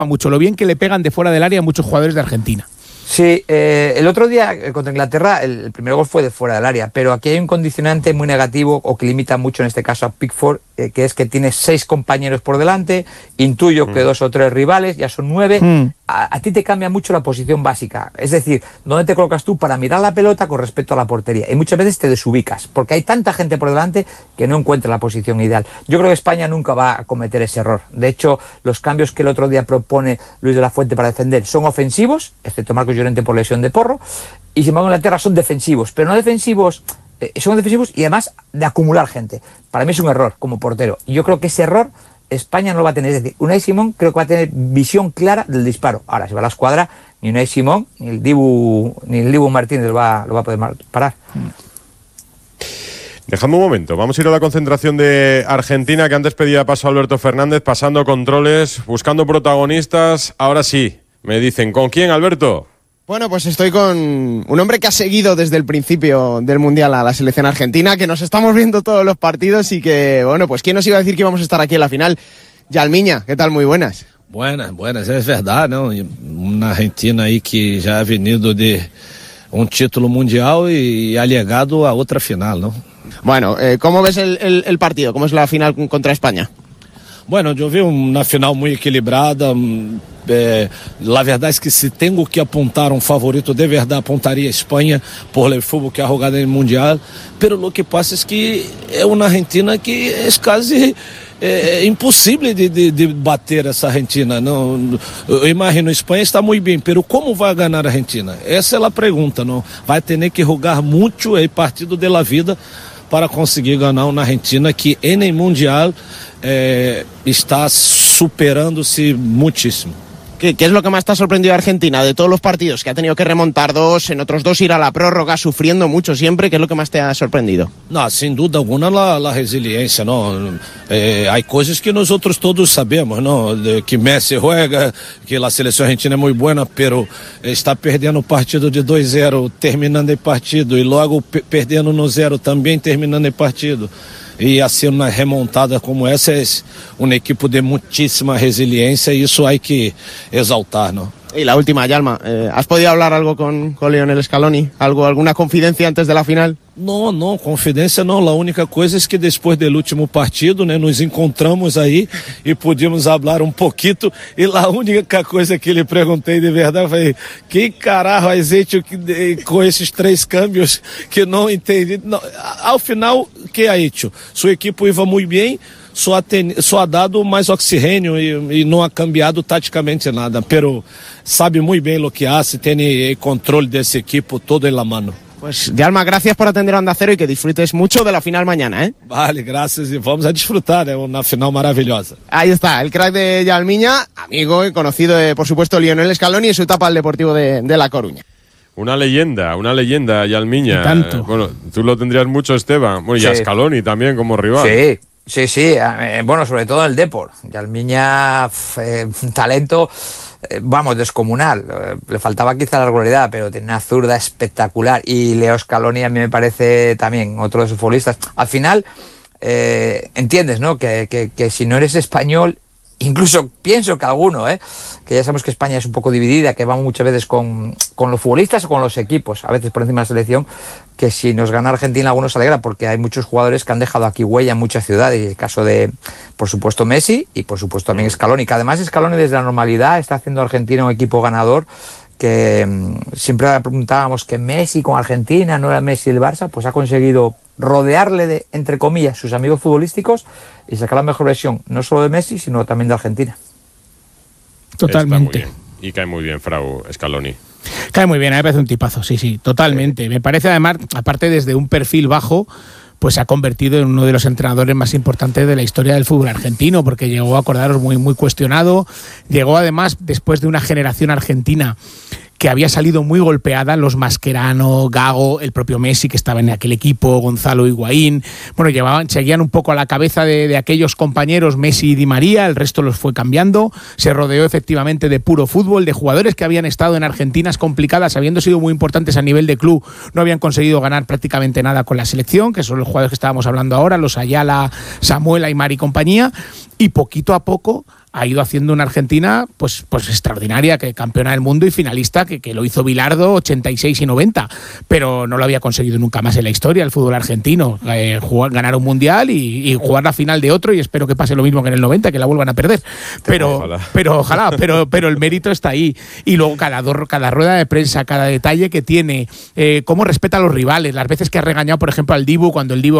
mucho lo bien que le pegan de fuera del área a muchos jugadores de Argentina. Sí, el otro día contra Inglaterra el primer gol fue de fuera del área, pero aquí hay un condicionante muy negativo o que limita mucho en este caso a Pickford, que es que tiene 6 compañeros por delante, intuyo que 2 o 3 rivales, ya son 9, a ti te cambia mucho la posición básica, es decir, dónde te colocas tú para mirar la pelota con respecto a la portería, y muchas veces te desubicas, porque hay tanta gente por delante que no encuentra la posición ideal. Yo creo que España nunca va a cometer ese error, de hecho, los cambios que el otro día propone Luis de la Fuente para defender son ofensivos, excepto Marcos Llorente por lesión de Porro, y sin embargo en Inglaterra son defensivos, pero no defensivos, son defensivos y además de acumular gente. Para mí es un error como portero, y yo creo que ese error España no lo va a tener, es decir, Unai Simón creo que va a tener visión clara del disparo. Ahora, si va a la escuadra, ni Unai Simón, ni el Dibu Martínez lo va a poder parar. Dejadme un momento, vamos a ir a la concentración de Argentina, que antes pedía paso a Alberto Fernández, pasando controles, buscando protagonistas. Ahora sí, me dicen, ¿con quién, Alberto? Bueno, pues estoy con un hombre que ha seguido desde el principio del Mundial a la selección argentina, que nos estamos viendo todos los partidos y que, bueno, pues ¿quién nos iba a decir que íbamos a estar aquí en la final? Yalmiña, ¿qué tal? Muy buenas. Buenas, es verdad, ¿no? Una Argentina ahí que ya ha venido de un título mundial y ha llegado a otra final, ¿no? Bueno, ¿cómo ves el partido? ¿Cómo es la final contra España? Bueno, yo vi una final muy equilibrada. La verdad es que si tengo que apuntar un favorito, de verdad apuntaría a España por el fútbol que ha jugado en el Mundial. Pero lo que pasa es que es una Argentina que es casi imposible de bater essa Argentina. Não, eu imagino, a Espanha está muito bem, pero como vai ganhar a Argentina? Essa é a pergunta, não? Vai ter que jogar muito el partido de la vida para conseguir ganhar uma Argentina que en el Mundial está superando-se muchísimo. ¿Qué es lo que más te ha sorprendido a Argentina de todos los partidos? Que ha tenido que remontar 2, en otros 2 ir a la prórroga, sufriendo mucho siempre. ¿Qué es lo que más te ha sorprendido? No, sin duda alguna la resiliencia, ¿no? Hay cosas que nosotros todos sabemos, ¿no? Que Messi juega, que la selección argentina es muy buena, pero está perdiendo o partido de 2-0, terminando el partido, y luego perdendo no 0, también terminando el partido. Y hacer una remontada como esa es un equipo de muchísima resiliencia y eso hay que exaltar, ¿no? Y la última, Yalma, ¿has podido hablar algo con Lionel Scaloni? ¿Alguna confidencia antes de la final? No, confidencia não. A única coisa é que depois do último partido, né, nos encontramos aí e podíamos falar um pouquinho. E a única coisa que lhe perguntei de verdade foi: que caralho has hecho com esses 3 câmbios que não entendi? Não, ao final, que ha hecho? Sua equipe iba muito bem. Só ha dado mais oxigênio e não ha cambiado taticamente nada, pero sabe muy bien lo que hace, tiene el control de ese equipo todo en la mano. Pues Yalma, gracias por atender a Onda Cero y que disfrutes mucho de la final mañana, ¿eh? Vale, gracias y vamos a disfrutar, es una final maravillosa. Ahí está, el crack de Yalmiña, amigo y conocido de, por supuesto, Lionel Scaloni en su etapa al Deportivo de La Coruña. Una leyenda, Yalmiña. Tanto. Bueno, tú lo tendrías mucho, Esteban. Bueno, y a Scaloni también como rival. Sí. Bueno, sobre todo el Depor. Yalmiña, un talento, descomunal. Le faltaba quizá la regularidad, pero tiene una zurda espectacular. Y Leo Scaloni a mí me parece también otro de sus futbolistas. Al final, entiendes, ¿no? Que si no eres español, incluso pienso que alguno, que ya sabemos que España es un poco dividida, que vamos muchas veces con los futbolistas o con los equipos, a veces por encima de la selección, que si nos gana Argentina algunos se alegra porque hay muchos jugadores que han dejado aquí huella en muchas ciudades, y el caso de, por supuesto, Messi y por supuesto también Scaloni, que además Scaloni desde la normalidad está haciendo a Argentina un equipo ganador, que siempre preguntábamos que Messi con Argentina no era Messi el Barça, pues ha conseguido rodearle de, entre comillas, sus amigos futbolísticos y sacar la mejor versión, no solo de Messi, sino también de Argentina. Totalmente. Está muy bien. Y cae muy bien, Frau Scaloni. Cae muy bien, a mí me parece un tipazo, sí, totalmente. Me parece además, aparte desde un perfil bajo, pues se ha convertido en uno de los entrenadores más importantes de la historia del fútbol argentino, porque llegó, acordaros, muy cuestionado. Llegó además después de una generación argentina que había salido muy golpeada, los Mascherano, Gago, el propio Messi que estaba en aquel equipo, Gonzalo Higuaín. Bueno, seguían un poco a la cabeza de aquellos compañeros Messi y Di María, el resto los fue cambiando. Se rodeó efectivamente de puro fútbol, de jugadores que habían estado en Argentinas complicadas, habiendo sido muy importantes a nivel de club, no habían conseguido ganar prácticamente nada con la selección, que son los jugadores que estábamos hablando ahora, los Ayala, Samuel, Aimar y compañía. Y poquito a poco ha ido haciendo una Argentina pues extraordinaria, que campeona del mundo y finalista, que lo hizo Bilardo 86 y 90, pero no lo había conseguido nunca más en la historia el fútbol argentino, ganar un mundial y jugar la final de otro, y espero que pase lo mismo que en el 90, que la vuelvan a perder, pero ojalá, pero el mérito está ahí. Y luego cada rueda de prensa, cada detalle que tiene, cómo respeta a los rivales, las veces que ha regañado por ejemplo al Dibu, cuando el Dibu